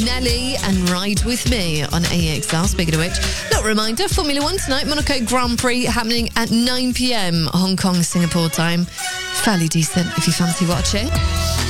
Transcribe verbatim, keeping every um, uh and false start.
Nelly and Ride With Me on A X L. Speaking of which, little reminder, Formula One tonight, Monaco Grand Prix happening at nine p.m. Hong Kong, Singapore time. Fairly decent if you fancy watching.